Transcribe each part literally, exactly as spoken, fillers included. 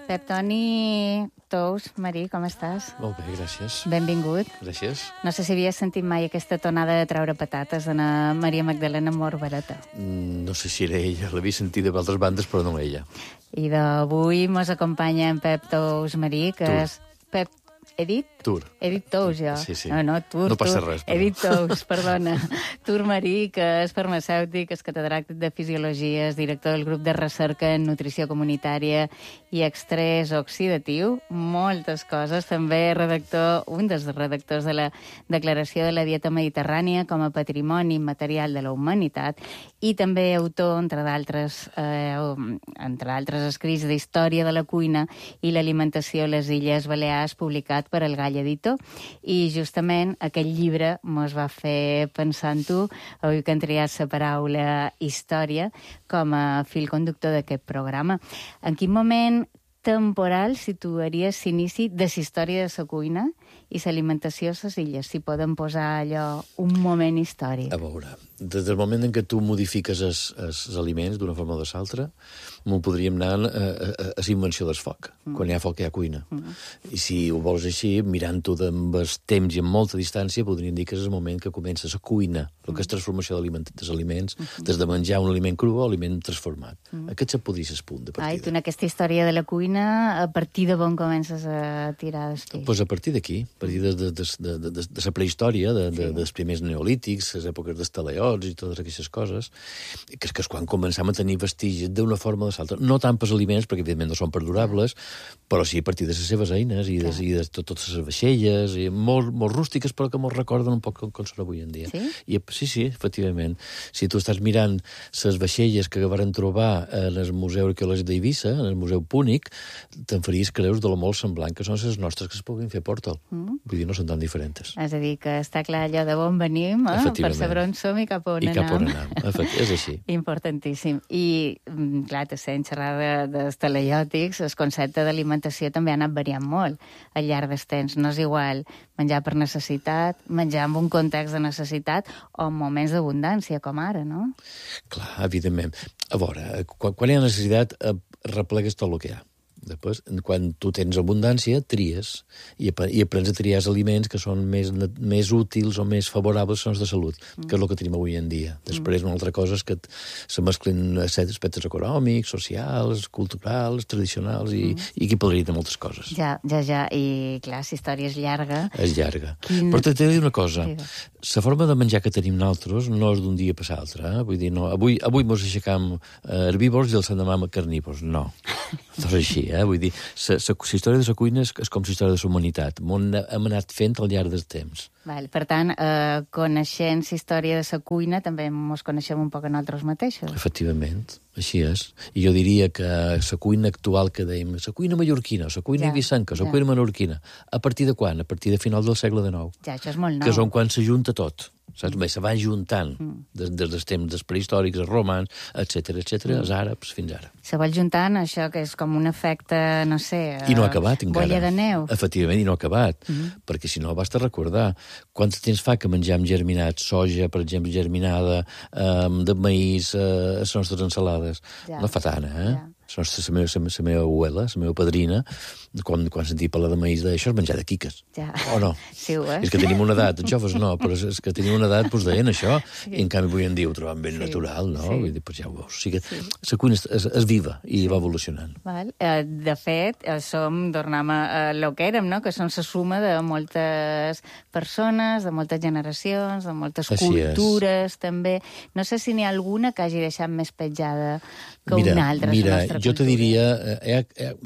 Pep Toni Tous, Marí, com estàs? Molt bé, gràcies. Benvingut. Gràcies. No sé si havies sentit mai aquesta tonada de treure patates de la Maria Magdalena Morbereta. Mm, no sé si era ella, l'havia sentit de altres bandes, però no ella. I d'avui mos acompanya en Pep Tous, Marí, que Tur. és... Pep, he dit? Tur. He dit Tous, jo. Sí, sí. No, no, Tur, No passa Tur. res, He però. dit Tous, perdona. Tur Marí, que és farmacèutic, és catedràtic de Fisiologia, és director del grup de recerca en nutrició comunitària i estrès oxidatiu. Moltes coses. També redactor, un dels redactors de la Declaració de la Dieta Mediterrània com a Patrimoni Immaterial de la Humanitat i també autor, entre d'altres eh, entre altres escrits d'història de la cuina i l'alimentació a les Illes Balears, publicat per el Gall Editor. I justament aquest llibre mos va fer pensar en tu, avui que han triat la paraula història com a fil conductor d'aquest programa. En quin moment temporal situaries l'inici de la història de la cuina i l'alimentació a les illes? Si podem posar allò un moment històric. A veure, des del moment en què tu modifiques els, els aliments d'una forma o de l'altra, m'ho podríem anar a, a, a la invenció del foc. Mm. Quan hi ha foc hi ha cuina. Mm. I si ho vols així, mirant-ho amb el temps i amb molta distància, podríem dir que és el moment que comença la cuina, el que és transformació dels aliments, mm. des de menjar un aliment cru o aliment transformat. Mm. Aquest podria ser el punt de partida. Ai, tu en aquesta història de la cuina, a partir de on comences a tirar del fil? Pues a partir d'aquí, a partir de, de, de, de, de, de la prehistòria, de, de, Sí. dels primers neolítics, les èpoques dels talaiots i totes aquestes coses, que és que és quan començam a tenir vestigis d'una forma o de l'altra. No tant pels aliments, perquè evidentment no són perdurables, però sí a partir de les seves eines i de, i de tot, totes les vaixelles, i molt, molt rústiques, però que ens recorden un poc com, com són avui en dia. Sí? I, sí, sí, efectivament. Si tu estàs mirant les vaixelles que varen trobar en el Museu Arqueològic d'Eivissa, en el Museu Púnic, te'n faries creus de lo molt semblant que són les nostres que es puguin fer a Portal. Mm. Vull dir, no són tan diferents. És a dir, que està clar allò de on venim, eh? Per saber on som i cap on I anem. cap on anem. Efecti, és així. Importantíssim. I, mm, clar, t'essent xerrar de, dels talaiòtics, el concepte d'alimentació també ha anat variant molt al llarg dels temps. No és igual menjar per necessitat, menjar en un context de necessitat o en moments d'abundància, com ara, no? Clar, evidentment. A veure, quan, quan hi ha necessitat, eh, replegues tot el que hi ha. Després, quan tu tens abundància, tries, i, i aprens a triar els aliments que són més, més útils o més favorables a la nostra salut, mm. que és el que tenim avui en dia. Després, mm. una altra cosa és que se mesclen aspectes econòmics, socials, culturals, tradicionals, i, mm. i aquí podria dir moltes coses. Ja, ja, ja. I, clar, la història és llarga. És llarga. Quin... Però t'he de dir una cosa. La forma de menjar que tenim nosaltres no és d'un dia per l'altre. Eh? Vull dir, no, avui, avui mos aixecam eh, herbívors i el l'endemà carnívors. No. No és així, eh? Vull dir, la història de la cuina és, és com la història de la humanitat. Hem anat fent al llarg del temps. Val, per tant, eh, coneixent la història de la cuina, també ens coneixem un poc a nosaltres mateixos. Efectivament, així és. I jo diria que la cuina actual que dèiem, la cuina mallorquina, la cuina ja, ibicenca, la ja. cuina menorquina, a partir de quan? A partir de final del segle dinou. Ja, això és molt nou. Que és on quan s'ajunta tot. Saps? Bé, se va juntant mm. des, des dels temps prehistòrics, els romans, etcètera, etcètera, els àrabs, fins ara. Se va juntant això que és com un efecte, no sé... I no ha acabat, encara. Bolla de neu. Efectivament, i no ha acabat. Mm -hmm. Perquè si no, basta recordar quant temps fa que menjam germinat, soja, per exemple, germinada, um, de maïs, uh, les nostres ensalades. Ja. No fa tant, eh? Ja. La, nostra, la, meva, la, la meva abuela, la meva padrina, quan, quan sentia parlar de maïs, deia, això és menjar de quiques. Ja. O no? Sí, ho és. És que tenim una edat, els joves no, però és que tenim una edat, doncs deien això, sí. I en canvi avui en dia ho trobem ben sí. natural, no? Sí. Vull dir, doncs ja ho veus. O sigui, sí. La cuina és, és, és viva i sí. va evolucionant. Val. Eh, de fet, eh, som, tornem a, a lo que érem, no? Que som la suma de moltes persones, de moltes generacions, de moltes Així cultures, és. també. No sé si n'hi ha alguna que hagi deixat més petjada que mira, una altra. Mira, jo cultura. Te diria... Eh, eh,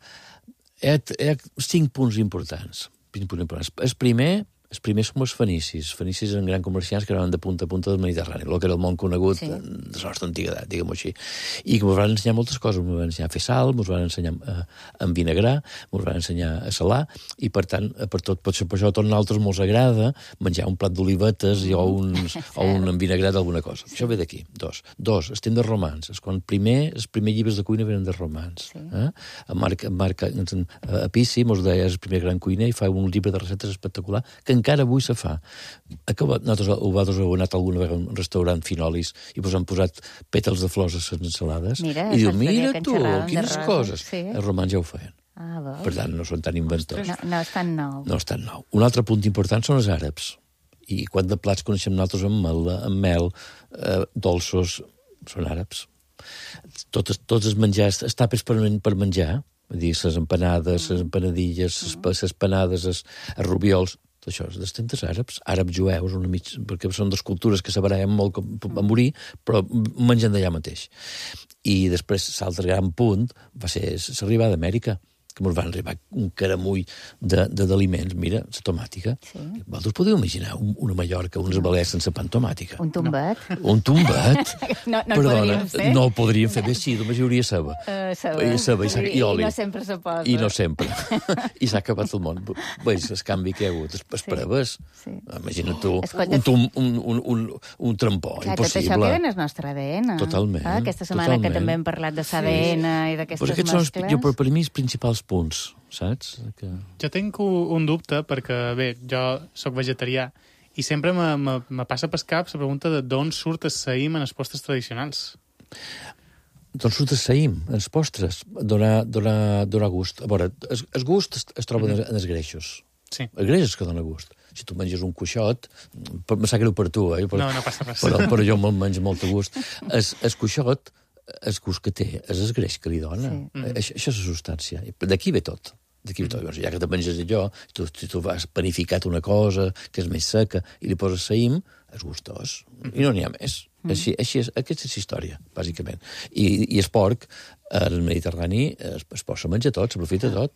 hi, ha, hi ha cinc punts importants. Cinc punts importants. El primer... Els primers som els fenicis. Els fenicis eren grans comerciants que anaven de punta a punta del Mediterrani, el que era el món conegut sí. de la nostra antiga edat, diguem-ho així. I que ens van ensenyar moltes coses. Ens van ensenyar a fer sal, ens van ensenyar a, a envinagrar, ens van ensenyar a salar, i per tant, per tot, potser per això a tots nosaltres ens agrada menjar un plat d'olivetes mm. o, uns, o un envinagrat d'alguna cosa. Sí. Això ve d'aquí. Dos. Dos, els temps de romans. Quan primer, els primers llibres de cuina venen de romans. Sí. Eh? En Marc, en Marc Apici ens deia és el primer gran cuiner i fa un llibre de recetes espectacular que encara avui se fa. Nosaltres, vosaltres heu anat alguna vegada a un restaurant Finolis i us han posat pètals de flors a les ensalades? Mira, I diu, saps que mira que tu, en quines xerràvem de coses. roses, sí. Els romans ja ho feien. Ah, veus? Per tant, no són tan inventors. No, no és tan nou. No és tan nou. Un altre punt important són els àrabs. I quant de plats coneixem nosaltres amb mel, amb mel eh, dolços, són àrabs. Tots, tots els menjars, els tapes per, per menjar, vull dir, les empanades, les empanadilles, les panades, els rubiols, tot això és dels temptes àrabs, àrabs jueus, una mig, perquè són dues cultures que separaven molt a morir, però mengen d'allà mateix. I després, l'altre gran punt va ser l'arribada d'Amèrica, que ens van arribar un caramull d'aliments. Mira, la tomàtica. Sí. Vosaltres podeu imaginar un, una Mallorca, uns abalers sense pa amb tomàtica? Un tombet? No. Un tombet? no, no Perdona, el podríem fer? No el podríem fer bé, sí, només hi hauria ceba. Uh, ceba. I, ceba i, i, i oli. I no sempre se posa. I no sempre. I s'ha acabat el món. Veus el canvi que hi ha hagut. Es, es Sí. preves. Sí. Imagina't tu, Escolta, un, tum, un, un, un, un trampó, Clar, tot impossible. això queda en el nostre A D N. Totalment, Ah, aquesta setmana totalment. que també hem parlat de l'A D N i Però d'aquestes aquests són els, mescles. jo, per, per mi, els principals punts, saps? Que... Jo tinc un, un dubte, perquè, bé, jo sóc vegetarià, i sempre me, me, me passa pel cap la pregunta de d'on surt el saïm en els postres tradicionals. Doncs surt el saïm, els postres, donar, donar, donar gust. A veure, el, el gust es, es troba mm -hmm. en els greixos. Sí. El greix és que dona gust. Si tu menges un cuixot, me sap greu per tu, eh? Però, No, no passa res. Però, però jo me'l menjo molt de gust. El, el cuixot, el gust que té, és el greix que li dona. Sí. Mm. Això, això és la substància. D'aquí ve tot. D'aquí ve tot. Llavors, ja que te menges allò, tu, si tu vas panificat una cosa que és més seca i li poses saïm, és gustós. I no n'hi ha més. Mm. Així, així és, aquesta és la història, bàsicament. I, i el porc, al Mediterrani, es, es posa a menjar tot, s'aprofita tot.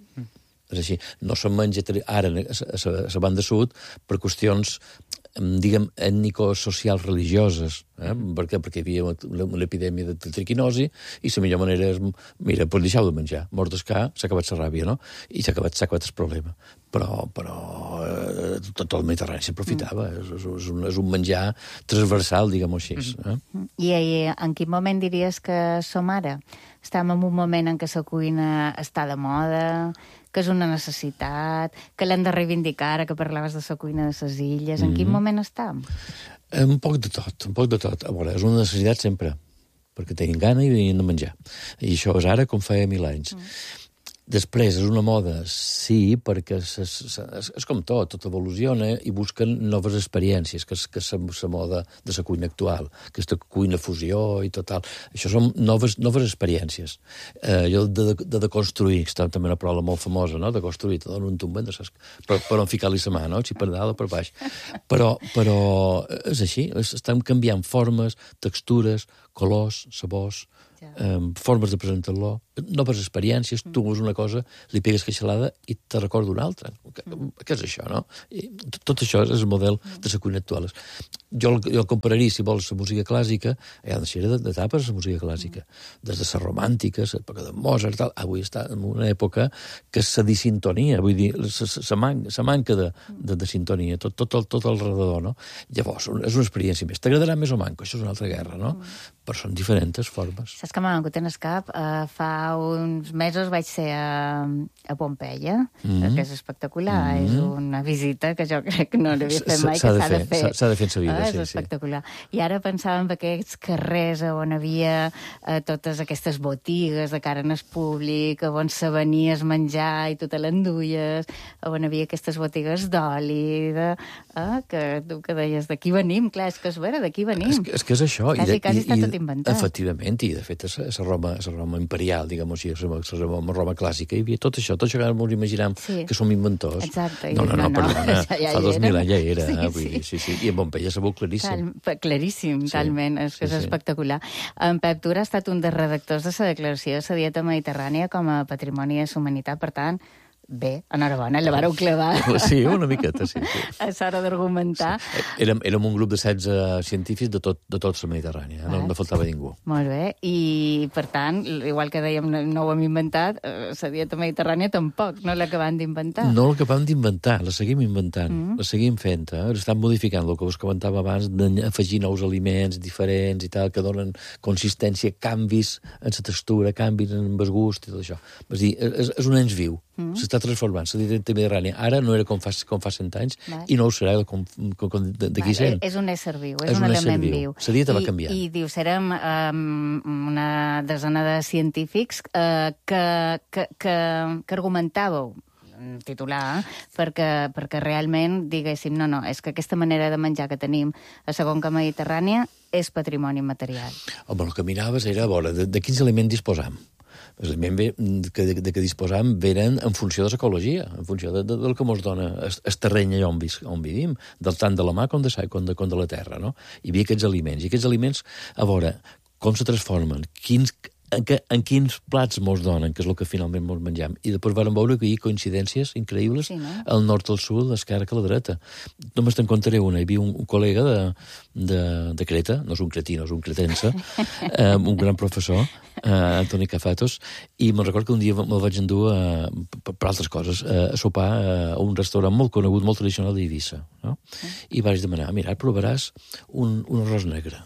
És així, no se'n menja ara a la banda sud per qüestions, diguem, ètnico-socials religioses, eh? perquè, perquè hi havia una, una epidèmia de triquinosi i la millor manera és, mira, pues deixeu de menjar, mort d'escar, s'ha acabat la ràbia, no? I s'ha acabat, s'ha acabat el problema. Però, però eh, tot el Mediterrani s'aprofitava, mm. és, és, un, és un menjar transversal, diguem-ho així. Eh? I, I en quin moment diries que som ara? Estem en un moment en què la cuina està de moda, que és una necessitat, que l'hem de reivindicar, ara que parlaves de la cuina de les illes. En mm-hmm. quin moment estem? Un poc de tot, un poc de tot. A veure, és una necessitat sempre, perquè tenim gana i venien de menjar. I això és ara com feia mil anys. Mm. Després, és una moda, sí, perquè és, és, és, és com tot, tot evoluciona i busquen noves experiències, que és, que és la moda de la cuina actual, aquesta cuina fusió i tot tal. Això són noves, noves experiències. Eh, allò de, de, de construir, que està també una paraula molt famosa, no?, de construir, te donen un tombet, no saps, però, però no ficar-li la mà, no?, si per dalt o per baix. Però, però és així, estem canviant formes, textures, colors, sabors, ja. um, formes de presentar-lo, noves experiències, mm. tu veus una cosa, li pegues queixalada i te recorda una altra. Mm. Què és això, no? I tot això és el model mm. de la cuina actual. Jo, jo el compararia, si vols, la música clàssica, hi ha d'etapes la música clàssica, mm. des de la romàntica, l'època de Mozart, tal, avui està en una època que és la disintonia, vull dir, la man, manca de, de, de sintonia, tot, tot, tot, tot al redador, no? Llavors, és una experiència més. T'agradarà més o manco, això és una altra guerra, no? Mm. Però són diferents formes. Saps que m'ha vingut en el cap? Uh, fa uns mesos vaig ser a, a Pompeia, mm-hmm. que és espectacular. Mm-hmm. És una visita que jo crec que no l'havia fet mai, que s'ha de fer. S'ha de fer en sa vida, ah, sí, és espectacular. Sí. I ara pensàvem en aquests carrers on havia uh, totes aquestes botigues de cara en el públic, on se venia a menjar i tu te l'enduies, on havia aquestes botigues d'oli, de, uh, que tu que deies, d'aquí venim, clar, és que és vera, d'aquí venim. És, és que és això. Quasi, I de, quasi i, està i, tot inventat. Efectivament, i de fet és la Roma, la Roma imperial, diguem-ho així, la Roma, Roma clàssica, hi havia tot això, tot això que ara ens imaginam sí. que som inventors. Exacte. No, no, no, no perdona, ja, ja fa dos mil anys ja era, sí, eh? Vull dir, sí, sí, i en Pompeia sabeu claríssim. Tal, claríssim, sí, talment, és que sí, és espectacular. Sí. En Pep Tura ha estat un dels redactors de la declaració de la dieta mediterrània com a patrimoni de la humanitat, per tant, bé, enhorabona, la vareu clavar. Sí, una miqueta, sí. sí. A l'hora d'argumentar. Sí. Érem, érem un grup de setze científics de tot, de tot la Mediterrània, no, no faltava ningú. Molt bé, i per tant, igual que dèiem, no ho hem inventat, la dieta mediterrània tampoc, no l'acabem d'inventar. No l'acabem d'inventar, la seguim inventant, mm -hmm. la seguim fent, eh? Estan modificant el que us comentava abans, d'afegir nous aliments diferents i tal, que donen consistència, canvis en la textura, canvis en el gust i tot això. És dir, és, és un ens viu, mm -hmm. s'està està transformant. La dieta mediterrània ara no era com fa, com fa cent anys Val. i no ho serà com, com, com d'aquí cent. És un ésser viu, és, És un, un element ésser viu. viu. La dieta va I, canviant. I diu, serem um, una desena de científics uh, que, que, que, que argumentàveu titular, eh? perquè, perquè realment diguéssim, no, no, és que aquesta manera de menjar que tenim a Segona Mediterrània és patrimoni material. Home, el que miraves era a veure de, de quins aliments disposam. Els aliments que, de, de què disposam venen en funció de l'ecologia, en funció de, de, del que ens dona el terreny allà on, vis, on vivim, del tant de la mà com de, com de, com de la terra, no? Hi havia aquests aliments, i aquests aliments, a veure, com se transformen, quins, en, que, en quins plats mos donen, que és el que finalment mos mengem. I després vam veure que hi ha coincidències increïbles sí, no? Al nord, al sud, a l'esquerra que a la dreta. Només te'n contaré una. Hi havia un, un col·lega de, de, de Creta, no és un cretí, no és un cretense, eh, un gran professor, eh, Antoni Cafatos, i me'n record que un dia me'l vaig endur a, per, per altres coses, a, a sopar a un restaurant molt conegut, molt tradicional d'Eivissa. No? I vaig demanar, mira, provaràs un, un arròs negre.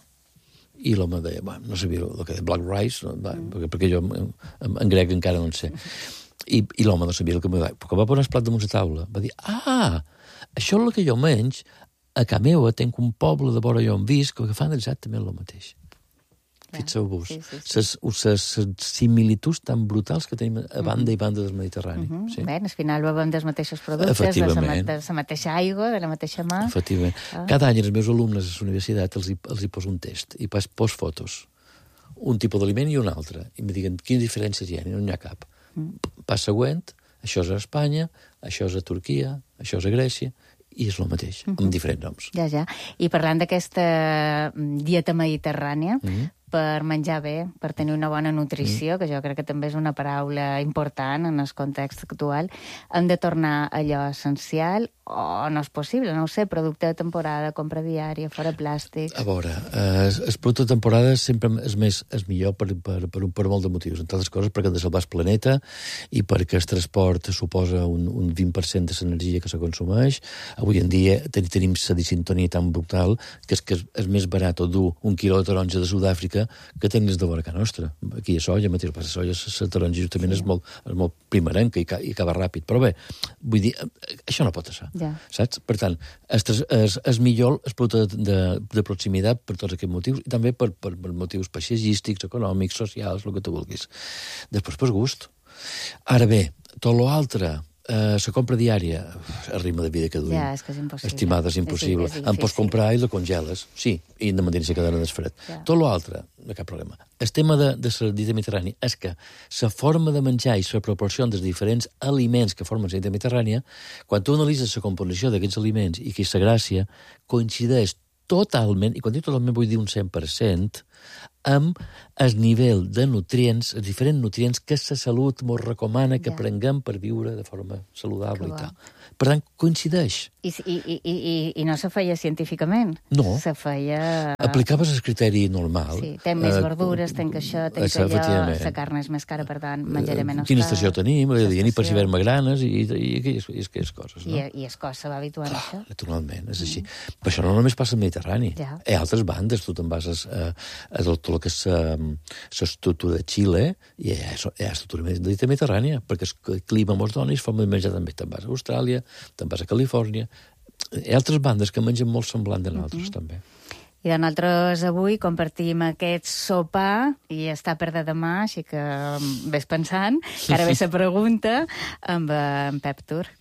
I l'home deia, bueno, no sabia el que deia, black rice, no? Va, mm. perquè, perquè jo en, en grec encara no en sé. I, i l'home no sabia el que m'ho deia. Però quan va posar el plat damunt la taula, va dir, ah, això és el que jo menys, a casa meva tenc un poble de vora jo on visc que fan exactament el mateix. Fixeu-vos, sí, sí, sí. les similituds tan brutals que tenim a banda mm-hmm. i banda del Mediterrani. Mm-hmm. Sí? Bé, al final bevem dels mateixos productes, de la, de la mateixa aigua, de la mateixa mà. Efectivament. Ah. Cada any els meus alumnes a la universitat els hi, els hi poso un test i pas, pos fotos. Un tipus d'aliment i un altre. I em diguen quines diferències hi ha, i no n'hi ha cap. Mm. Pas següent, això és a Espanya, això és a Turquia, això és a Grècia, i és el mateix, mm-hmm. amb diferents noms. Ja, ja. I parlant d'aquesta dieta mediterrània, mm-hmm. per menjar bé, per tenir una bona nutrició, mm. que jo crec que també és una paraula important en el context actual, hem de tornar a allò essencial o no és possible, no ho sé, producte de temporada, compra diària, fora plàstics... A veure, eh, el producte de temporada sempre és més és millor per, per, per, per molt de motius, entre altres coses perquè hem de salvar el planeta i perquè el transport suposa un, un vint per cent de l'energia que se consumeix. Avui en dia ten, tenim la disintonia tan brutal que és que és, és més barat dur un quilo de taronja de Sud-àfrica que tens de vora a nostra. Aquí a soia, mateix, la soia, la taronja justament sí. és, molt, és molt primerenca i, i acaba ràpid. Però bé, vull dir, això no pot ser. Ja. Saps? Per tant, és, és, és millor el producte de, de proximitat per tots aquests motius i també per, per, per motius paisatgístics, econòmics, socials, el que tu vulguis. Després, per gust. Ara bé, tot l'altre... Uh, la compra diària, el ritme de vida que duim. Ja, és que és impossible. Estimada, és impossible. És, és em pots comprar i la congeles, sí, i de manera que quedarà desfred. Ja. Tot l'altre, no cap problema. El tema de, de la dieta mediterrània és que la forma de menjar i la proporció dels diferents aliments que formen la dieta mediterrània, quan tu analitzes la composició d'aquests aliments i que la gràcia coincideix totalment, i quan dic totalment vull dir un cent per cent, amb el nivell de nutrients, els diferents nutrients que la salut ens recomana que ja. prenguem per viure de forma saludable i tal. Per tant, coincideix. I, i, i, i, i no se feia científicament? No. Se feia... Aplicaves el criteri normal. Sí, ten més uh, verdures, ten que això, ten que allò, la carn és més cara, per tant, menjaré menys Quina estació tenim, i ni per si veure magranes, i, i, i, i aquelles coses, no? I, i es cosa va habituant, Clar, això? Naturalment, és així. Mm. Però això no només passa al Mediterrani. Ja. Hi ha altres bandes, tu te'n vas a, a, a tot el que és l'estructura de Xile, i hi ha, hi ha estructura mediterrània, perquè el clima mos dona i es forma de menjar també. Te'n vas a Austràlia, te'n vas a Califòrnia. Hi ha altres bandes que mengen molt semblant de nosaltres, mm-hmm. també. I de nosaltres avui compartim aquest sopar i està per de demà, així que ves pensant, que ara ve la pregunta amb en Pep Tur.